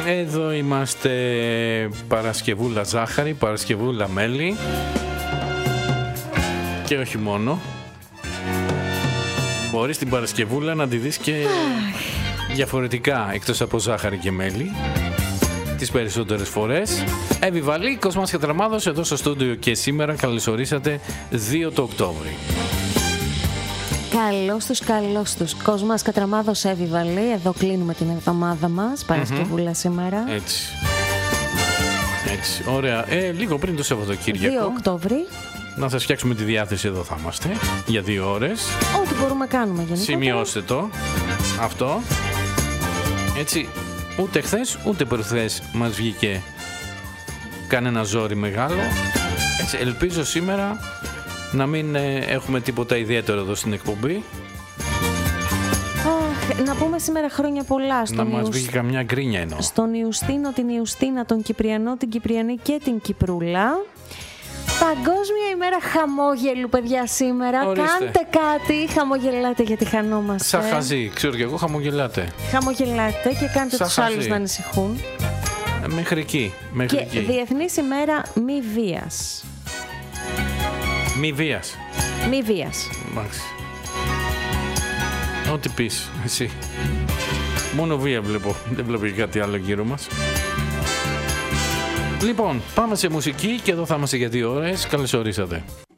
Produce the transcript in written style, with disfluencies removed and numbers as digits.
Εδώ είμαστε, Παρασκευούλα ζάχαρη, Παρασκευούλα μέλι. Και όχι μόνο. Μπορείς την Παρασκευούλα να τη δεις και διαφορετικά, εκτός από ζάχαρη και μέλι, τις περισσότερες φορές. Εύη Βαλή, Κοσμάς Κατραμάδος, εδώ στο στούντιο και σήμερα. Καλωσορίσατε 2 το Οκτώβρη. Καλώς τους. Κοσμάς Κατραμάδος, Εύη Βαλή. Εδώ κλείνουμε την εβδομάδα μας. Παρασκευούλα σήμερα. Έτσι. Ωραία. Λίγο πριν το Σαββατοκύριακο. 2 Οκτώβρη. Να σας φτιάξουμε τη διάθεση, εδώ θα είμαστε για 2 ώρες. Ό,τι μπορούμε να κάνουμε γενικά. Σημειώστε το αυτό. Έτσι, ούτε χθες ούτε προχθές μας βγήκε κανένα ζόρι μεγάλο. Έτσι, ελπίζω σήμερα να μην έχουμε τίποτα ιδιαίτερο εδώ στην εκπομπή. Να πούμε σήμερα χρόνια πολλά να μας βγει καμιά γκρίνια εννοώ. Στον Ιουστίνο, την Ιουστίνα, τον Κυπριανό, την Κυπριανή και την Κυπρούλα. Παγκόσμια ημέρα χαμόγελου, παιδιά, σήμερα. Ορίστε. Κάντε κάτι, χαμογελάτε γιατί χανόμαστε. Σαν χαζί, ξέρω και εγώ, χαμογελάτε. Χαμογελάτε και κάντε τους άλλους να ανησυχούν. Μέχρι εκεί. Και Διεθνής ημέρα μη βίας. Μη βίας. Μη βίας. Μάλιστα. Ό,τι πεις εσύ. Μόνο βία βλέπω. Δεν βλέπω και κάτι άλλο γύρω μας. Λοιπόν, πάμε σε μουσική και εδώ θα είμαστε για 2 ώρες. Καλώς ορίσατε.